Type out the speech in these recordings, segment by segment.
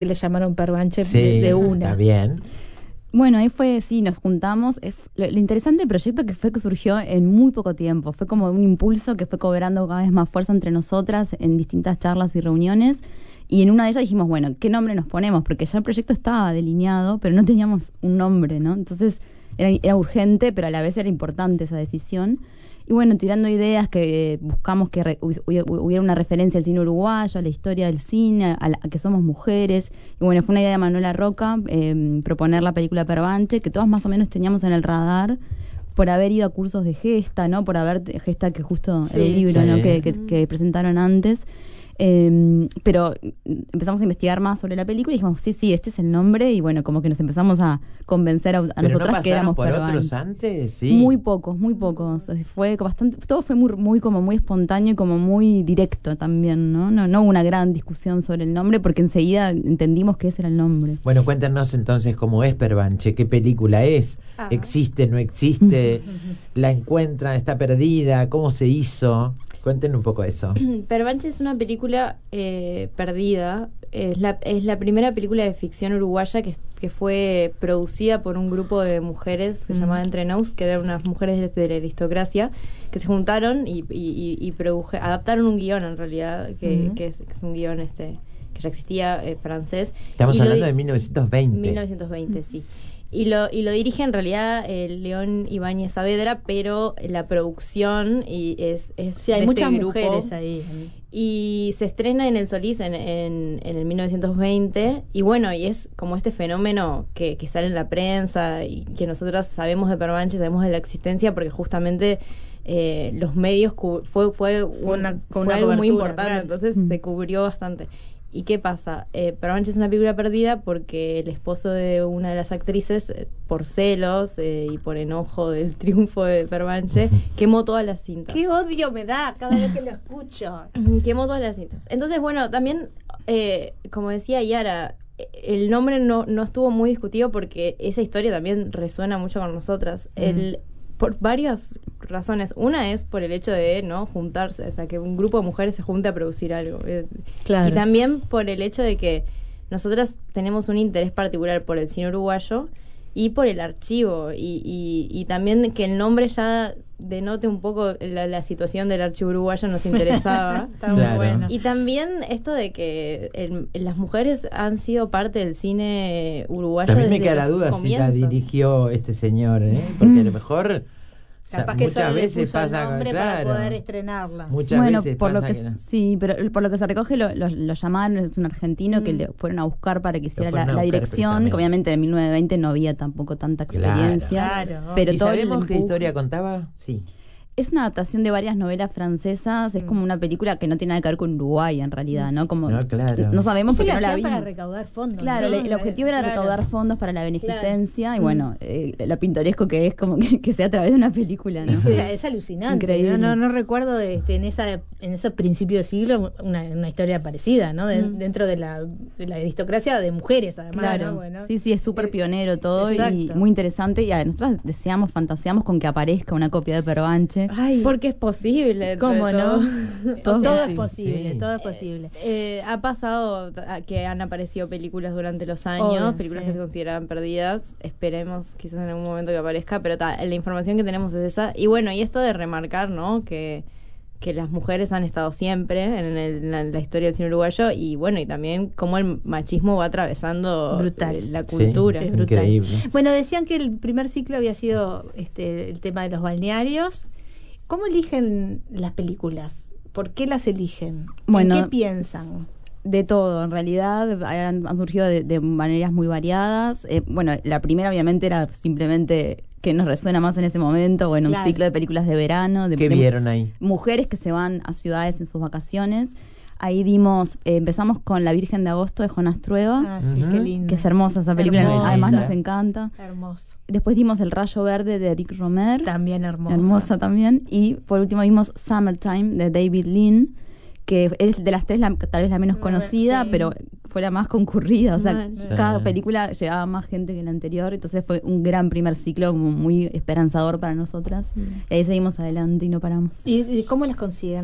le llamaron Perbanche Sí, de una. está bien. Bueno, ahí fue, sí, nos juntamos. Lo interesante del proyecto que fue que surgió en muy poco tiempo. Fue como un impulso que fue cobrando cada vez más fuerza entre nosotras en distintas charlas y reuniones. Y en una de ellas dijimos, bueno, ¿qué nombre nos ponemos? Porque ya el proyecto estaba delineado, pero no teníamos un nombre, ¿no? Entonces era urgente, pero a la vez era importante esa decisión. Y bueno, tirando ideas que buscamos que hubiera una referencia al cine uruguayo, a la historia del cine, a que somos mujeres. Y bueno, fue una idea de Manuela Roca, proponer la película Perbanche, que todas más o menos teníamos en el radar por haber ido a cursos de gesta, ¿no? Por haber gesta, que justo Sí, el libro, sí. ¿no? que presentaron antes. Pero empezamos a investigar más sobre la película y dijimos, sí, este es el nombre. Y bueno, como que nos empezamos a convencer a ¿Pero nosotras no que éramos por Perbanche. otros antes? Sí. Muy pocos. Fue bastante, todo fue muy espontáneo y como muy directo también, ¿no? No hubo una gran discusión sobre el nombre porque enseguida entendimos que ese era el nombre. Bueno, cuéntanos entonces cómo es Perbanche, qué película es, existe, no existe, la encuentran, está perdida, cómo se hizo. Cuenten un poco eso. Perbanche es una película perdida. Es la primera película de ficción uruguaya que fue producida por un grupo de mujeres que se llamaba Entre Nous, que eran unas mujeres de la aristocracia, que se juntaron y adaptaron un guión en realidad, que es un guión que ya existía, francés. Estamos hablando de 1920. 1920, sí. Y lo dirige en realidad León Ibáñez Saavedra, pero la producción es Sí, hay de muchas este grupo. mujeres ahí. Y se estrena en el Solís en el 1920. Y bueno, y es como este fenómeno que sale en la prensa y que nosotros sabemos de Perbanche, sabemos de la existencia, porque justamente los medios fue algo muy importante, claro. entonces se cubrió bastante. ¿Y qué pasa? Perbanche es una película perdida porque el esposo de una de las actrices, por celos y por enojo del triunfo de Perbanche, quemó todas las cintas. Qué odio me da cada vez que lo escucho. Quemó todas las cintas. Entonces, bueno, también, como decía Yara, el nombre no estuvo muy discutido porque esa historia también resuena mucho con nosotras. Por varias razones. Una es por el hecho de no juntarse, o sea, que un grupo de mujeres se junte a producir algo. Claro. Y también por el hecho de que nosotras tenemos un interés particular por el cine uruguayo y por el archivo. Y también que el nombre ya denote un poco la situación del archivo uruguayo nos interesaba. Está muy Claro. bueno. Y también esto de que las mujeres han sido parte del cine uruguayo. También me desde queda la los duda si la comienzos. dirigió este señor, porque a lo mejor Capaz que muchas solo le veces puso el pasa, nombre claro, para poder estrenarla. muchas Bueno, veces por lo pasa que no. sí, pero por lo que se recoge lo llamaron, es un argentino que le fueron a buscar para que hiciera fueron a la buscar dirección, precisamente. que obviamente en 1920 no había tampoco tanta Claro. experiencia. Claro. Pero ¿Y todo el sabemos qué empuje- historia contaba? Sí. Es una adaptación de varias novelas francesas, es como una película que no tiene nada que ver con Uruguay en realidad, ¿no? Como No, claro. no sabemos Eso porque lo no la hacían vimos. para recaudar fondos. Claro, ¿no? el objetivo era Claro. recaudar fondos para la beneficencia y Claro. bueno, lo pintoresco que es como que sea a través de una película, ¿no? Es alucinante. Increíble. No recuerdo en esos principios de siglo una historia parecida, ¿no? Dentro de la aristocracia de mujeres, además. Claro, ¿no? Bueno. sí, es súper pionero todo y Exacto. muy interesante. Y nosotros fantaseamos con que aparezca una copia de Perbanche. Ay, Porque es posible. dentro ¿cómo de no? todo. Todo Sí. es posible, Sí. todo es posible. Ha pasado que han aparecido películas durante los años, Obvio, películas sí. que se consideraban perdidas. Esperemos quizás en algún momento que aparezca, pero la información que tenemos es esa. Y bueno, y esto de remarcar, ¿no? Que las mujeres han estado siempre en la historia del cine uruguayo y bueno, y también cómo el machismo va atravesando Brutal. la cultura. Sí, Es brutal. increíble. Bueno, decían que el primer ciclo había sido el tema de los balnearios. ¿Cómo eligen las películas? ¿Por qué las eligen? Bueno, ¿En qué piensan? De todo, en realidad han surgido de maneras muy variadas. Bueno, la primera obviamente era simplemente que nos resuena más en ese momento, bueno, Claro. un ciclo de películas de verano, ¿Qué vieron ahí? mujeres que se van a ciudades en sus vacaciones. Ahí empezamos con La Virgen de Agosto de Jonás Trueba, Ah, sí, qué lindo. que es hermosa esa película, Hermosa. además nos encanta. Hermoso. Después dimos El Rayo Verde de Eric Romer, También hermosa. hermosa también. Y por último vimos Summertime de David Lean, que es de las tres tal vez la menos conocida, sí. pero fue la más concurrida. O sea, Mal. cada Sí. película llevaba más gente que la anterior, entonces fue un gran primer ciclo como muy esperanzador para nosotras. Y ahí seguimos adelante y no paramos. ¿Y cómo las consiguen?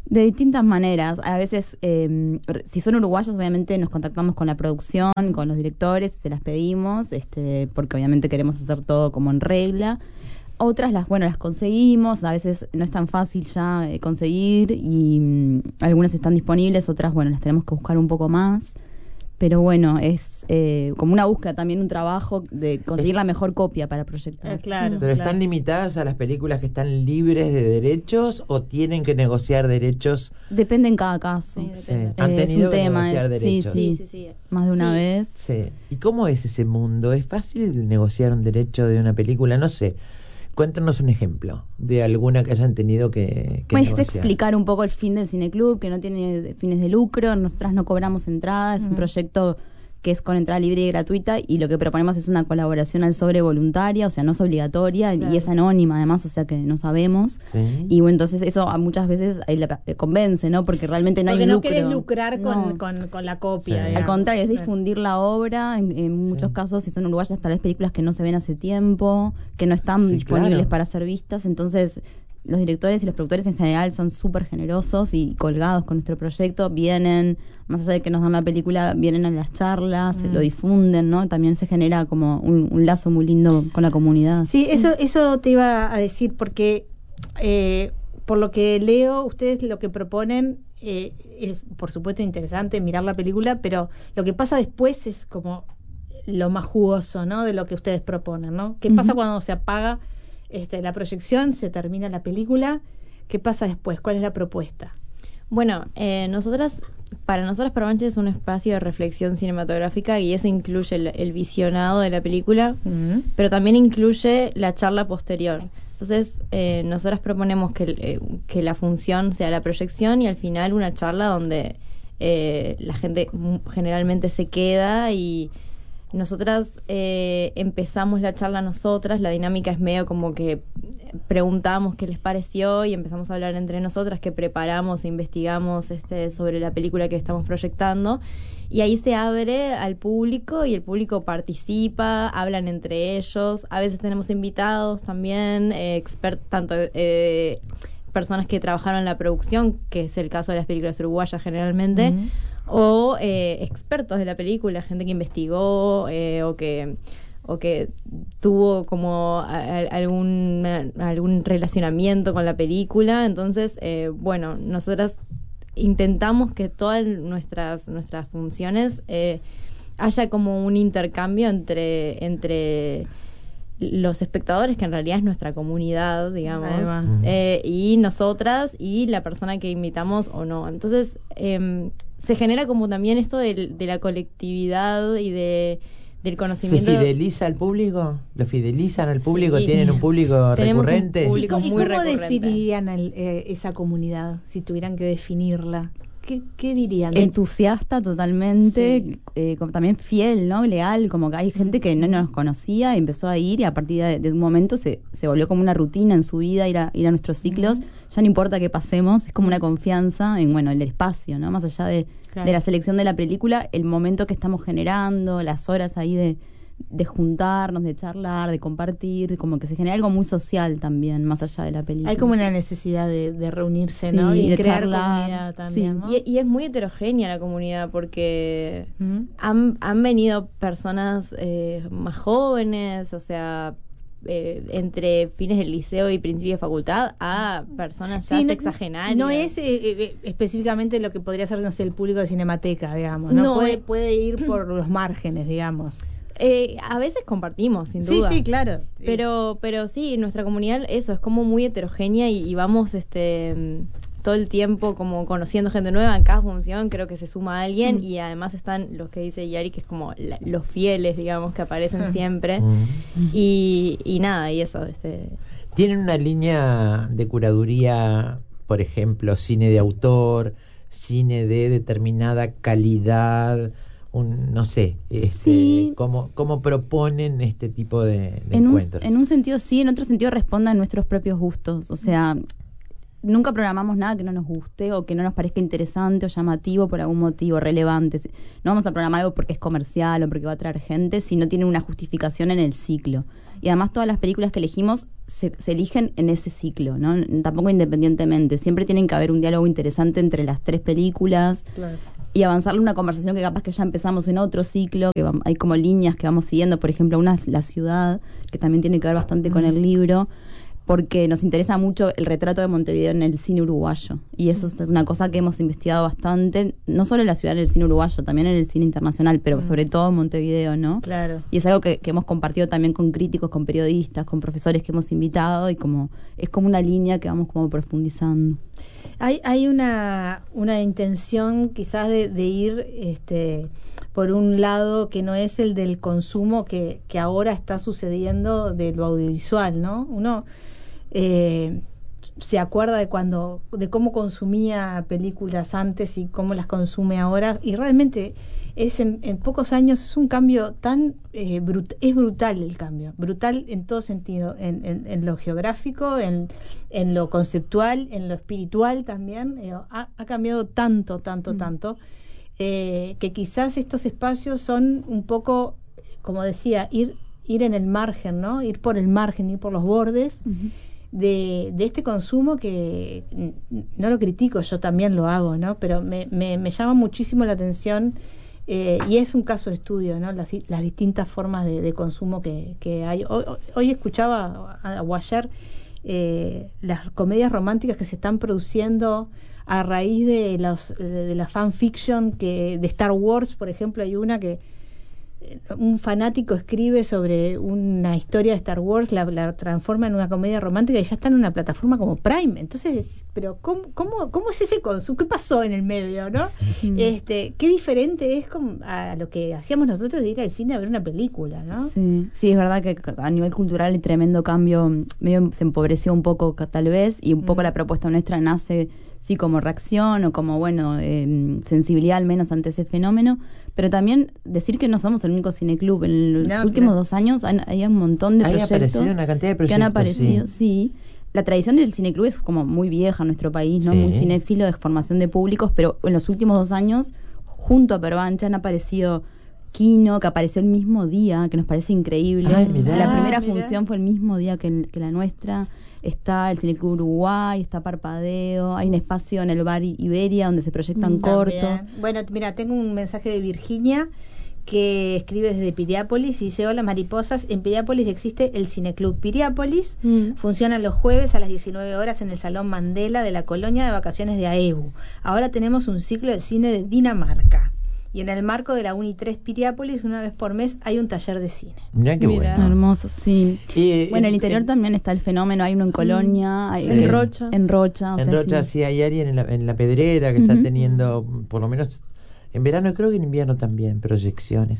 De distintas maneras. A veces, si son uruguayos, obviamente nos contactamos con la producción, con los directores, se las pedimos, porque obviamente queremos hacer todo como en regla. Otras las conseguimos, a veces no es tan fácil ya conseguir y algunas están disponibles, otras las tenemos que buscar un poco más. Pero bueno, es como una búsqueda también, un trabajo de conseguir la mejor copia para proyectar. Claro. ¿Pero están limitadas a las películas que están libres de derechos o tienen que negociar derechos? Depende en cada caso. Sí, depende. Han tenido que tema, negociar derechos. Sí. Más de una vez. Sí. ¿Y cómo es ese mundo? ¿Es fácil negociar un derecho de una película? No sé. Cuéntanos un ejemplo de alguna que hayan tenido que negociar. Explicar un poco el fin del Cineclub, que no tiene fines de lucro, nosotras no cobramos entrada, es un proyecto que es con entrada libre y gratuita, y lo que proponemos es una colaboración al sobre voluntaria, o sea, no es obligatoria, y es anónima además, o sea que no sabemos. Sí. Y entonces eso muchas veces convence, ¿no? Porque realmente no hay lucro. Porque no querés lucrar con la copia. Sí. Al contrario, es difundir la obra. En muchos casos, si son uruguayas, tal vez películas que no se ven hace tiempo, que no están disponibles para ser vistas. Entonces, los directores y los productores en general son súper generosos y colgados con nuestro proyecto. Vienen, más allá de que nos dan la película, vienen a las charlas, lo difunden, ¿no? También se genera como un lazo muy lindo con la comunidad. Sí, eso te iba a decir, porque por lo que leo, ustedes lo que proponen es, por supuesto, interesante mirar la película, pero lo que pasa después es como lo más jugoso, ¿no? De lo que ustedes proponen, ¿no? ¿Qué pasa cuando se apaga la proyección, se termina la película? ¿Qué pasa después? ¿Cuál es la propuesta? Bueno, para nosotras Perbanche es un espacio de reflexión cinematográfica, y eso incluye el visionado de la película, pero también incluye la charla posterior. Entonces, nosotras proponemos que la función sea la proyección y al final una charla donde la gente generalmente se queda, y nosotras empezamos la charla nosotras. La dinámica es medio como que preguntamos qué les pareció y empezamos a hablar entre nosotras, que preparamos e investigamos sobre la película que estamos proyectando, y ahí se abre al público y el público participa, hablan entre ellos. A veces tenemos invitados también, tanto personas que trabajaron en la producción, que es el caso de las películas uruguayas generalmente, o expertos de la película, gente que investigó o que tuvo como algún relacionamiento con la película. Entonces, nosotras intentamos que todas nuestras funciones haya como un intercambio entre los espectadores, que en realidad es nuestra comunidad, digamos, y nosotras y la persona que invitamos o no. Entonces, se genera como también esto de la colectividad y del conocimiento. ¿Se fideliza al público? ¿Lo fidelizan al público? Sí. ¿Tienen un público Tenemos recurrente? un público ¿Y muy cómo recurrente. definirían esa comunidad, si tuvieran que definirla? ¿Qué dirían? Entusiasta totalmente, como también fiel, ¿no? Leal, como que hay gente que no nos conocía y empezó a ir, y a partir de un momento se volvió como una rutina en su vida ir a nuestros ciclos. Ya no importa qué pasemos, es como una confianza en el espacio, ¿no? Más allá de la selección de la película, el momento que estamos generando, las horas ahí de juntarnos, de charlar, de compartir, como que se genera algo muy social también, más allá de la película. Hay como una necesidad de reunirse, ¿no? Sí, Y de crear charlar. comunidad también, Sí. ¿no? Y es muy heterogénea la comunidad, porque han venido personas más jóvenes, o sea, entre fines del liceo y principio de facultad, a personas ya sexagenarias. No es específicamente lo que podría ser, no sé, el público de Cinemateca, digamos, ¿no? Puede ir por los márgenes, digamos. A veces compartimos, sin duda. Sí, claro. Sí. Pero sí, nuestra comunidad, eso, es como muy heterogénea, y vamos todo el tiempo como conociendo gente nueva. En cada función creo que se suma alguien, y además están los que dice Yari, que es como los fieles, digamos, que aparecen siempre. Y nada, y eso. ¿Tienen una línea de curaduría, por ejemplo, cine de autor, cine de determinada calidad? No sé, Sí. ¿cómo proponen este tipo de encuentros? En un sentido sí, en otro sentido respondan a nuestros propios gustos. O sea, nunca programamos nada que no nos guste o que no nos parezca interesante o llamativo por algún motivo relevante. No vamos a programar algo porque es comercial o porque va a atraer gente, si no tiene una justificación en el ciclo. Y además todas las películas que elegimos se eligen en ese ciclo, ¿no? Tampoco independientemente. Siempre tienen que haber un diálogo interesante entre las 3 películas. Claro. Y avanzarle una conversación que capaz que ya empezamos en otro ciclo, que hay como líneas que vamos siguiendo. Por ejemplo, una es La ciudad, que también tiene que ver bastante con el libro, porque nos interesa mucho el retrato de Montevideo en el cine uruguayo. Y eso es una cosa que hemos investigado bastante, no solo en la ciudad, en el cine uruguayo, también en el cine internacional, pero sobre todo en Montevideo, ¿no? Claro. Y es algo que hemos compartido también con críticos, con periodistas, con profesores que hemos invitado, y como es como una línea que vamos como profundizando. Hay una intención quizás de ir por un lado que no es el del consumo que ahora está sucediendo de lo audiovisual, ¿no? Uno se acuerda de cómo consumía películas antes y cómo las consume ahora, y realmente es en pocos años es un cambio tan es brutal el cambio, brutal en todo sentido, en lo geográfico, en lo conceptual, en lo espiritual también. Ha cambiado tanto que quizás estos espacios son un poco, como decía, ir en el margen, ¿no? Ir por el margen, ir por los bordes de este consumo que no lo critico, yo también lo hago, ¿no? Pero me llama muchísimo la atención, y es un caso de estudio, ¿no? Las distintas formas de consumo que hay. Hoy escuchaba o ayer las comedias románticas que se están produciendo a raíz de la fanfiction de Star Wars, por ejemplo. Hay una que un fanático escribe sobre una historia de Star Wars, la transforma en una comedia romántica y ya está en una plataforma como Prime. Entonces, pero ¿cómo es ese consumo? ¿Qué pasó en el medio, no? Qué diferente es a lo que hacíamos nosotros de ir al cine a ver una película, ¿no? Sí, es verdad que a nivel cultural hay tremendo cambio, medio se empobreció un poco tal vez, y un poco la propuesta nuestra nace sí como reacción o como sensibilidad al menos ante ese fenómeno, pero también decir que no somos el único cineclub. En los últimos 2 años hay un montón de proyectos. Aparecido una cantidad de proyectos que han aparecido, sí. La tradición del cineclub es como muy vieja en nuestro país, ¿no? Muy cinéfilo, de formación de públicos, pero en los últimos 2 años, junto a Pervancha, han aparecido Kino, que apareció el mismo día, que nos parece increíble. La primera función fue el mismo día que la nuestra. Está el Cineclub Uruguay, está Parpadeo, hay un espacio en el bar Iberia donde se proyectan cortos. Bueno, mira, tengo un mensaje de Virginia que escribe desde Piriápolis y dice: hola mariposas, en Piriápolis existe el Cineclub Piriápolis, funciona los jueves a las 19 horas en el Salón Mandela de la colonia de vacaciones de AEBU. Ahora tenemos un ciclo de cine de Dinamarca. Y en el marco de la Uni3 Piriápolis, una vez por mes, hay un taller de cine. Mirá qué bueno. Hermoso, sí. En el interior también está el fenómeno. Hay uno en Colonia. En Rocha. En Rocha. En Rocha, sí, hay alguien en la Pedrera que está teniendo, por lo menos en verano, creo que en invierno también, proyecciones.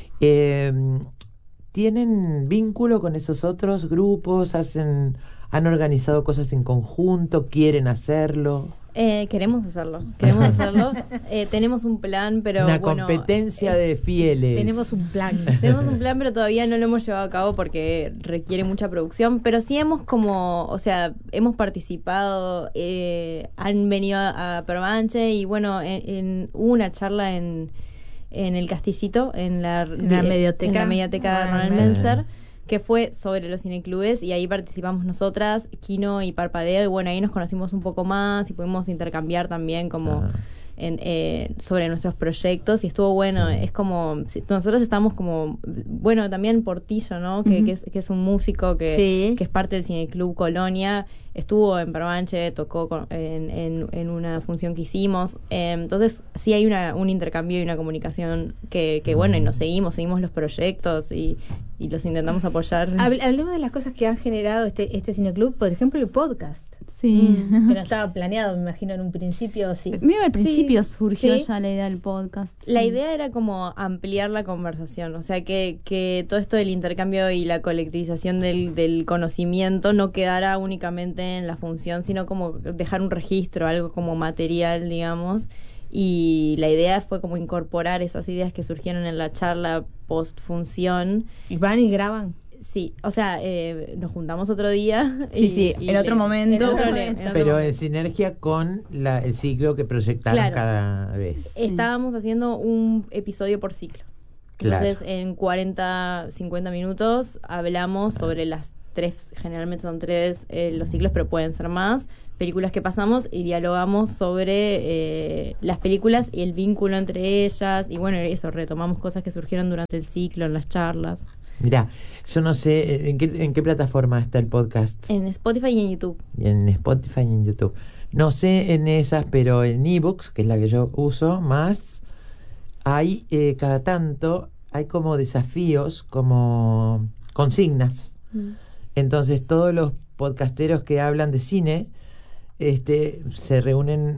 ¿Tienen vínculo con esos otros grupos? ¿Han organizado cosas en conjunto? ¿Quieren hacerlo? Queremos hacerlo. Tenemos un plan, pero una competencia de fieles. Tenemos un plan, pero todavía no lo hemos llevado a cabo porque requiere mucha producción. Pero sí hemos hemos participado, han venido a Pervanche y bueno, hubo una charla en el Castillito, en la mediateca de Ronald Menzer, que fue sobre los cineclubes, y ahí participamos nosotras, Kino y Parpadeo, y bueno, ahí nos conocimos un poco más y pudimos intercambiar también como sobre nuestros proyectos, y estuvo bueno. Es como nosotros estamos como, bueno, también Portillo, ¿no? Que es un músico que es parte del Cineclub Colonia, estuvo en Pervanche, tocó en una función que hicimos, entonces sí hay un intercambio y una comunicación que bueno, y nos seguimos los proyectos y los intentamos apoyar. Hablemos de las cosas que han generado este cineclub, por ejemplo el podcast. Sí. Que no estaba planeado, me imagino, en un principio, sí. Al principio surgió ya la idea del podcast. La idea era como ampliar la conversación, o sea, que todo esto del intercambio y la colectivización del conocimiento no quedara únicamente en la función, sino como dejar un registro, algo como material, digamos. Y la idea fue como incorporar esas ideas que surgieron en la charla post función. ¿Y van y graban? Sí, o sea, nos juntamos otro día. Sí, en otro momento. Pero en sinergia con el ciclo que proyectaron Claro. cada vez. Estábamos haciendo un episodio por ciclo. Claro. Entonces, en 40, 50 minutos hablamos sobre las 3, generalmente son 3 los ciclos, pero pueden ser más, películas que pasamos y dialogamos sobre las películas y el vínculo entre ellas. Y bueno, eso, retomamos cosas que surgieron durante el ciclo, en las charlas. Mirá, yo no sé, ¿en qué plataforma está el podcast? En Spotify y en YouTube. Y en Spotify y en YouTube. No sé en esas, pero en ebooks, que es la que yo uso más, hay cada tanto, hay como desafíos, como consignas. Entonces todos los podcasteros que hablan de cine se reúnen,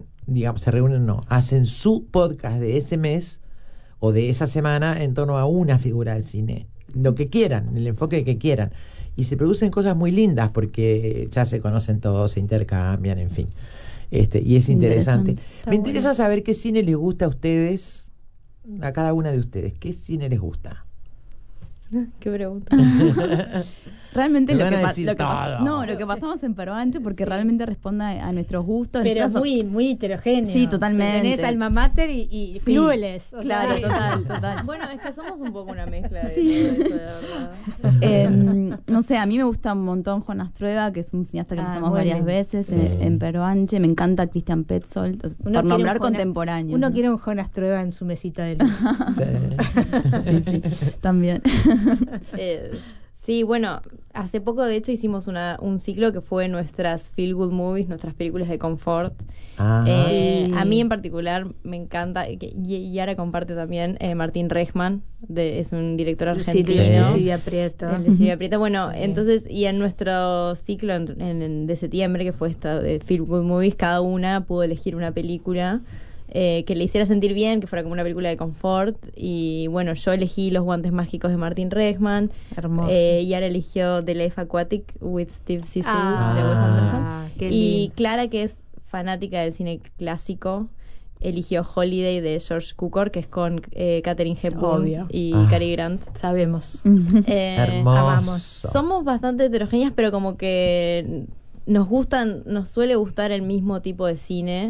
hacen su podcast de ese mes o de esa semana en torno a una figura del cine. Lo que quieran, el enfoque que quieran. Y se producen cosas muy lindas porque ya se conocen todos, se intercambian, en fin. Y es interesante. Me interesa saber qué cine les gusta a ustedes, a cada una de ustedes. ¿Qué cine les gusta? Qué pregunta. Realmente Me lo van que, a decir lo que todo. lo que pasamos en Perro Ancho, porque realmente responde a nuestros gustos. Pero nuestras- muy, muy heterogéneo. Sí, totalmente. Tenés Alma Mater y Sí, Clueless. O claro, sea, total. Bueno, es que somos un poco una mezcla de todo eso, la verdad. No sé, a mí me gusta un montón Jonas Trueba, que es un cineasta que pasamos muy varias lindo. veces Sí. en Perro Ancho. Me encanta Cristian Petzold, Uno por quiere nombrar un Jonas- contemporáneos. Uno ¿no? quiere un Jonas Trueba en su mesita de luz. Sí, también. Sí, bueno, hace poco de hecho hicimos un ciclo que fue nuestras feel good movies, nuestras películas de confort. Ah, Sí. A mí en particular me encanta, y ahora comparte también Martín Rechman, es un director argentino. Sí. Silvia Prieto. El de Silvia Prieto. Bueno, Sí. entonces, y en nuestro ciclo de septiembre, que fue esta de Feel Good Movies, cada una pudo elegir una película que le hiciera sentir bien, que fuera como una película de confort. Y bueno, yo elegí Los guantes mágicos de Martin Rechman. Hermoso. Yara eligió The Life Aquatic with Steve Zissou de Wes Ah, Anderson. qué Y lindo. Clara, que es fanática del cine clásico, eligió Holiday de George Cukor, que es con Katharine Hepburn Obvio. y Ah. Cary Grant. Sabemos. hermoso. amamos. Somos bastante heterogéneas, pero como que nos suele gustar el mismo tipo de cine.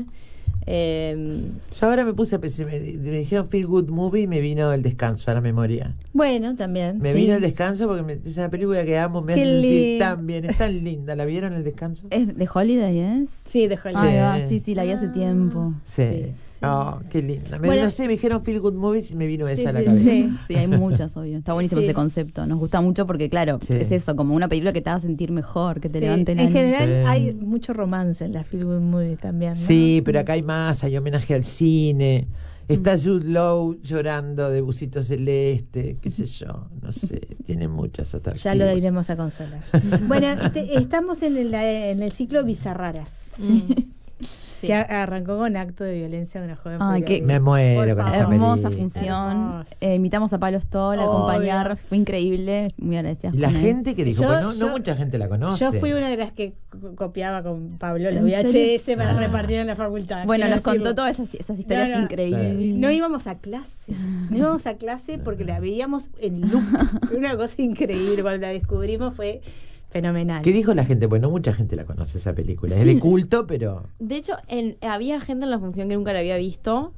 Yo ahora me puse a pensar, me dijeron Feel Good Movie y me vino El Descanso a la memoria. Bueno, también. Me sí. vino El Descanso porque es una película que amo, me Qué hace sentir lindo. tan bien, es tan linda. ¿La vieron El Descanso? ¿Es de Holiday, es? Sí, de Hollywood. Ahí va, Sí. sí, la vi hace tiempo. Sí. Sí. Oh, qué linda. Bueno. No sé, me dijeron Feel Good Movies y me vino esa Sí, a la sí, cabeza. sí. Sí, hay muchas, obvio. Está buenísimo Sí. ese concepto. Nos gusta mucho porque, claro, Sí. es eso, como una película que te haga sentir mejor, que te Sí. levante el En ánimo. general Sí. hay mucho romance en la Feel Good Movie también, ¿no? Sí, pero acá hay más, hay homenaje al cine. Está Jude Law llorando de Busito Celeste, qué sé yo, no sé, tiene muchas atractivos. Ya lo iremos a consolar. Bueno, estamos en el ciclo Bizarraras, Sí. que arrancó con acto de violencia de una joven. Ay, qué- Me muero Por con esa favor. Hermosa película. función. Hermosa. Invitamos a Pablo Stoll a Obvio. acompañarnos. Fue increíble. Muy agradecida. Y la con él. gente que dijo, Yo- pues no yo- mucha gente la conoce. Yo fui una de las que copiaba con Pablo los ¿En VHS serio? para repartir en la facultad. Bueno, quiero nos contó decirlo. todas esas historias No, no. increíbles. No íbamos a clase, no íbamos a clase porque la veíamos en loop. Fue una cosa increíble. Cuando la descubrimos fue fenomenal. ¿Qué dijo la gente? Pues no mucha gente la conoce esa película. Es Sí. de culto, pero... De hecho, había gente en la función que nunca la había visto,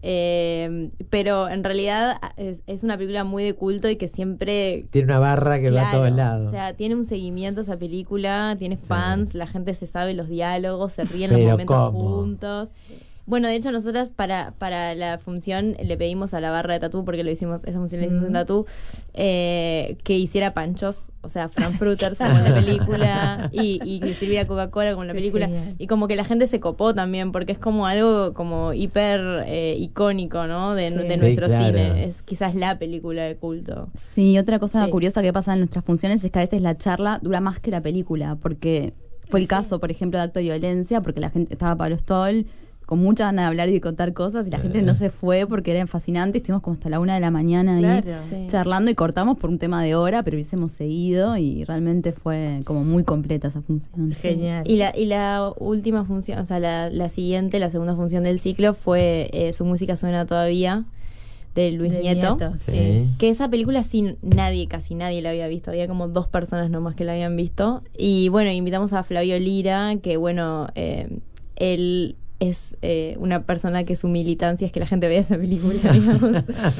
pero en realidad es una película muy de culto y que siempre... Tiene una barra que va a Claro, todos lados. O sea, tiene un seguimiento esa película, tiene fans, la gente se sabe los diálogos, se ríen Pero los momentos ¿cómo? juntos. Bueno, de hecho, nosotras para la función le pedimos a la barra de Tatú, porque esa función la hicimos en Tatú, que hiciera panchos, o sea, frankfurters como en la película, y que sirviera Coca-Cola como en la Qué película. genial. Y como que la gente se copó también, porque es como algo como hiper icónico, ¿no? De Sí. nuestro Sí, claro. cine. Es quizás la película de culto. Sí, otra cosa Sí. curiosa que pasa en nuestras funciones es que a veces la charla dura más que la película, porque fue el caso, por ejemplo, de Acto de Violencia, porque la gente estaba Pablo Stoll con muchas ganas de hablar y de contar cosas y la gente no se fue porque era fascinante. Estuvimos como hasta la 1 de la mañana ahí Claro. Sí. charlando y cortamos por un tema de hora, pero hubiésemos seguido y realmente fue como muy completa esa función. Genial. Y la última función, o sea, la siguiente, la segunda función del ciclo fue Su música suena todavía, de Luis De Nieto. Sí. Que esa película casi nadie la había visto. Había como 2 personas nomás que la habían visto. Y bueno, invitamos a Flavio Lira, que bueno, él es una persona que su militancia es que la gente vea esa película, digamos.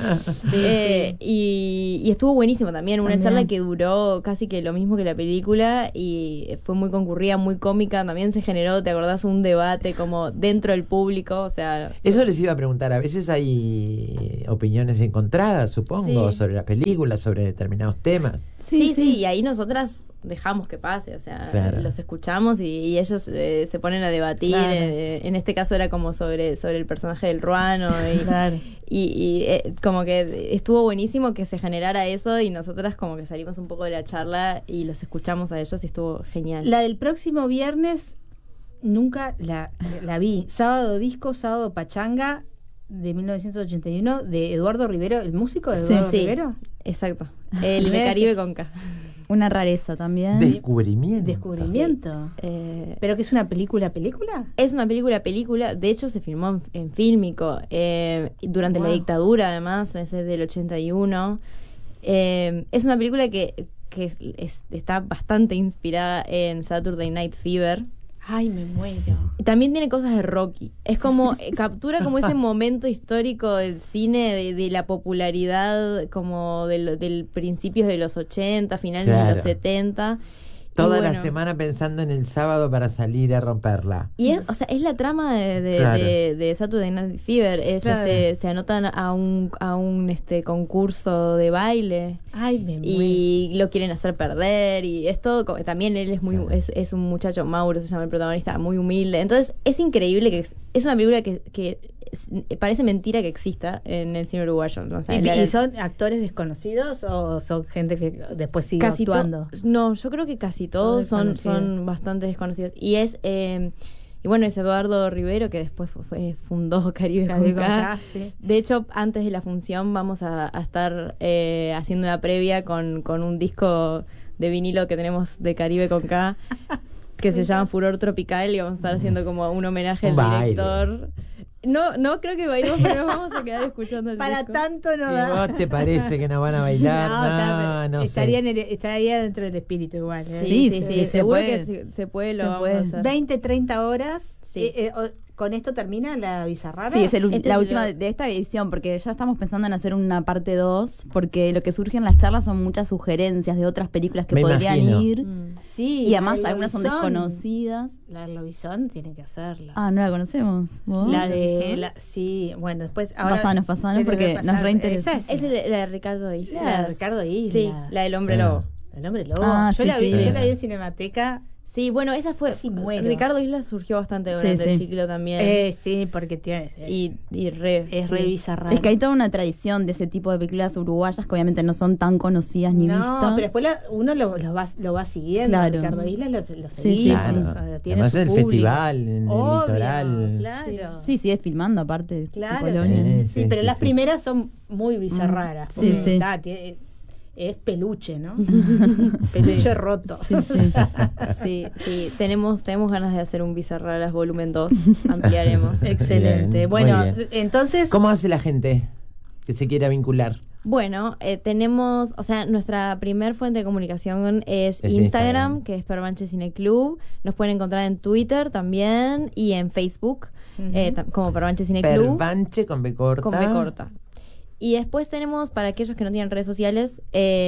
Y estuvo buenísimo también. Una charla que duró casi que lo mismo que la película y fue muy concurrida, muy cómica. También se generó, ¿te acordás? Un debate como dentro del público. O sea, Eso les iba a preguntar. A veces hay opiniones encontradas, supongo, Sí. sobre la película, sobre determinados temas. Sí, y ahí nosotras dejamos que pase, o sea, Claro. los escuchamos y ellos se ponen a debatir. Claro. En este caso era como sobre el personaje del ruano y, Claro. como que estuvo buenísimo que se generara eso y nosotras como que salimos un poco de la charla y los escuchamos a ellos y estuvo genial. La del próximo viernes nunca la vi. Sábado Disco, Sábado Pachanga de 1981 de Eduardo Rivero, el músico de Eduardo Sí, Rivero. exacto. El de Caribe con K. Una rareza también. Descubrimiento. Descubrimiento. Pero que es una película. Es una película, de hecho se filmó en Fílmico, durante la Wow. dictadura además, es del 81. Es una película que está bastante inspirada en Saturday Night Fever. Ay, me muero. También tiene cosas de Rocky. Es como, captura como ese momento histórico del cine, de la popularidad como del principios de los 80, finales de Claro. los 70. Y Toda la bueno, semana pensando en el sábado para salir a romperla. Y es, o sea, es la trama Claro. de Saturday Night Fever. Es, Claro. se anotan a un concurso de baile Ay, me muero. y lo quieren hacer perder y es todo también él es muy Sí. es un muchacho, Mauro se llama el protagonista, muy humilde. Entonces es increíble que es una película que parece mentira que exista en el cine uruguayo, ¿no? O sea, ¿Y son actores desconocidos o son gente que después sigue casi actuando? no, yo creo que casi Todos todos desconocidos. son bastante desconocidos. Y bueno, es Eduardo Rivero, que después fundó Caribe con K. Sí. De hecho, antes de la función vamos a estar haciendo una previa con un disco de vinilo que tenemos de Caribe con K, que se llama Furor Tropical, y vamos a estar haciendo como un homenaje al Un baile. director. No creo que bailemos, pero nos vamos a quedar escuchando el Para disco. tanto no ¿Y da. vos te parece que nos van a bailar? No, estaría, sé. estaría dentro del espíritu igual. ¿eh? Sí, se seguro puede. que se puede, lo Se vamos puede. a hacer. 20, 30 horas. Sí. ¿Con esto termina la bizarrara? Sí, es Este la es última de esta edición, porque ya estamos pensando en hacer una parte 2, porque lo que surge en las charlas son muchas sugerencias de otras películas que Me podrían imagino. ir. Sí, Y además la algunas son Lobizón. desconocidas. La Lobizón tiene que hacerla. Ah, no la conocemos. ¿Vos? La de... sí, bueno, después... Ahora, Pasanos, se les porque voy a nos pasar. reinteresa. Esa Es la de Ricardo Islas. La de Ricardo Islas. Sí, la del Hombre Sí. Lobo. El Hombre Lobo. Ah, yo, sí, la vi, sí. yo la vi en Cinemateca. Sí, bueno, esa fue. Casi muero. Ricardo Islas surgió bastante durante Sí, el sí. ciclo también. Sí, porque tiene... Y re. es sí. re bizarra. Es que hay toda una tradición de ese tipo de películas uruguayas que obviamente no son tan conocidas ni No, vistas. pero después uno lo va siguiendo. Claro. Ricardo Islas lo Sí, seguimos. sí, o sea, tiene Además su el público. festival, en el Obvio, litoral. Claro. Sí, sigue filmando aparte. Claro, tipo, sí, lo- sí, Sí, pero sí, las sí. primeras son muy bizarraras. Sí, porque sí. es peluche, ¿no? Peluche roto. Sí, sí. Sí, tenemos ganas de hacer un Bizarraras volumen 2. Ampliaremos. Excelente. Bien, Bueno, muy bien. entonces... ¿Cómo hace la gente que se quiera vincular? Bueno, tenemos, o sea, nuestra primer fuente de comunicación es Es Instagram, Instagram. que es Pervanche Cine Club. Nos pueden encontrar en Twitter también y en Facebook, como Pervanche Cine Club. Pervanche con B corta. Con B corta. Y después tenemos, para aquellos que no tienen redes sociales,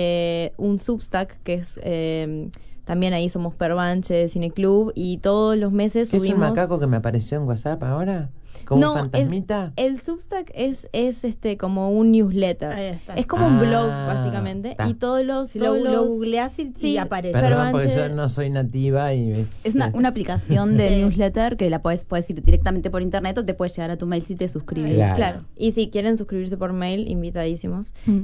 un Substack, que es también ahí somos Pervanche Cine Club, y todos los meses ¿Es un subimos... macaco que me apareció en WhatsApp ahora? ¿Como No, un fantasmita? El Substack es como un newsletter. Ahí está. Es como un blog, Ah, básicamente. está. Y todos los... Si todos lo los- googleás y Sí, aparece. Perdón, porque Pervanche- yo no soy nativa y... Es una aplicación de Sí. newsletter que la puedes ir directamente por internet o te puedes llegar a tu mail si te suscribes. Claro. Claro. Y si quieren suscribirse por mail, invitadísimos. Mm.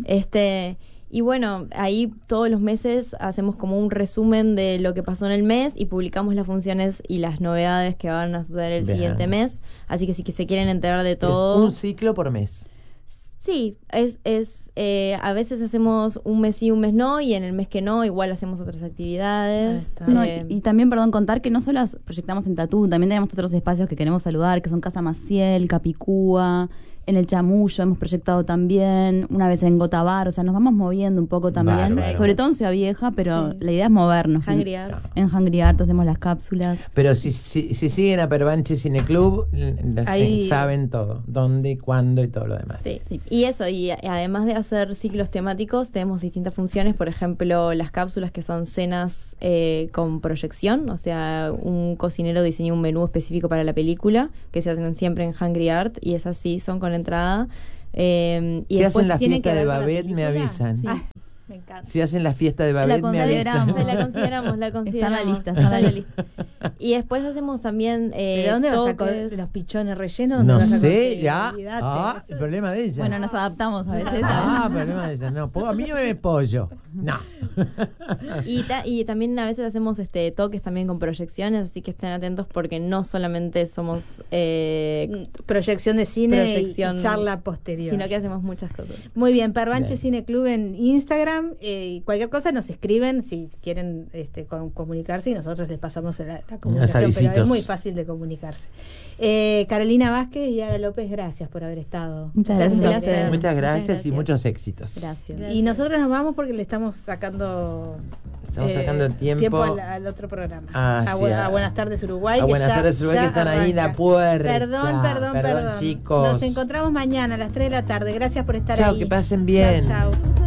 Y bueno, ahí todos los meses hacemos como un resumen de lo que pasó en el mes y publicamos las funciones y las novedades que van a suceder el Bien. siguiente mes. Así que si que se quieren enterar de Es todo... un ciclo por mes. Sí, a veces hacemos un mes sí, un mes no, y en el mes que no, igual hacemos otras actividades. Ahí está. No, y también, perdón, contar que no solo las proyectamos en Tatú, también tenemos otros espacios que queremos saludar, que son Casa Maciel, Capicúa, En el Chamullo hemos proyectado también, una vez en Gotabar, o sea, nos vamos moviendo un poco también, Bárbaro. sobre todo en Ciudad Vieja, pero la idea es movernos. Hungry Art. En Hungry Art hacemos las cápsulas. Pero si siguen a Pervanche Cine Club, Ahí- saben todo, dónde, cuándo y todo lo demás. Sí. Y eso, y además de hacer ciclos temáticos, tenemos distintas funciones, por ejemplo, las cápsulas que son cenas con proyección, o sea, un cocinero diseñó un menú específico para la película, que se hacen siempre en Hungry Art, y esas sí son con entrada. Y Si después hacen la ¿tiene fiesta que de ver con la Babette, me película? avisan. Sí. Ah, me encanta. Si hacen la fiesta de Babette, me consideramos. avisan. la consideramos. Está en la lista, está en la lista. Y después hacemos también ¿De dónde vas a toques. los pichones rellenos? ¿Dónde No vas a sé, conseguir? ya. Olvídate. El problema de ella. Bueno, nos adaptamos a veces. Problema de ella. No, a mí no me pollo. No. Y también a veces hacemos toques también con proyecciones, así que estén atentos porque no solamente somos Proyección de cine Proyección, y charla posterior. sino que hacemos muchas cosas. Muy bien, Pervanche Bien. Cine Club en Instagram. Y cualquier cosa nos escriben si quieren comunicarse y nosotros les pasamos la comunicación, pero avisitos. es muy fácil de comunicarse. Carolina Vázquez y Ara López, gracias por haber estado. Muchas gracias Un a placer. ustedes. Muchas gracias y gracias. muchos éxitos. Gracias. Y nosotros nos vamos porque le estamos sacando tiempo al otro programa. Ah, a, sí, a Buenas tardes Uruguay. A que Buenas ya- tardes Uruguay, ya que están ahí en la arranca. puerta. Perdón, Perdón, chicos. Nos encontramos mañana a las 3 de la tarde. Gracias por estar Chao, ahí. que pasen bien. Chao, chao.